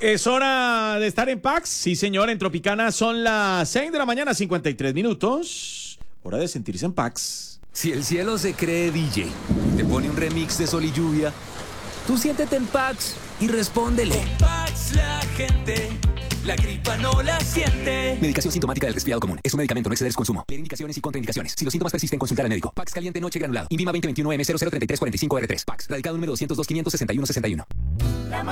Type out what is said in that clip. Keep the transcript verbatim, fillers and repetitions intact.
Es hora de estar en Pax. Sí, señor, en Tropicana son las seis de la mañana, cincuenta y tres minutos. Hora de sentirse en Pax. Si el cielo se cree D J, te pone un remix de Sol y Lluvia, tú siéntete en Pax y respóndele. En Pax la gente, la gripa no la siente. Medicación sintomática del resfriado común. Es un medicamento, no exceder su consumo. Ver indicaciones y contraindicaciones. Si los síntomas persisten, consultar al médico. Pax caliente noche granulado. Invima veinte veintiuno M cero cero treinta y tres cuarenta y cinco R tres. Pax. Radicado número doscientos dos quinientos sesenta y uno sesenta y uno.